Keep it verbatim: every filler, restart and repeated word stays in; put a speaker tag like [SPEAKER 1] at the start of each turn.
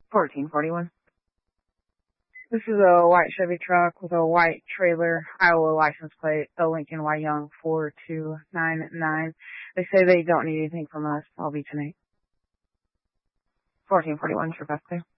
[SPEAKER 1] fourteen forty-one. This is a white Chevy truck with a white trailer, Iowa license plate, a Lincoln Y Young four two nine nine. They say they don't need anything from us. I'll be tonight. fourteen forty-one, True Pastor.